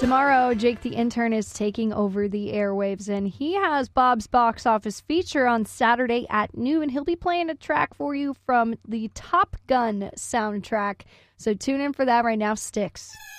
Tomorrow, Jake the Intern is taking over the airwaves, and he has Bob's Box Office feature on Saturday at noon. He'll be playing a track for you from the Top Gun soundtrack. So tune in for that right now, Styx.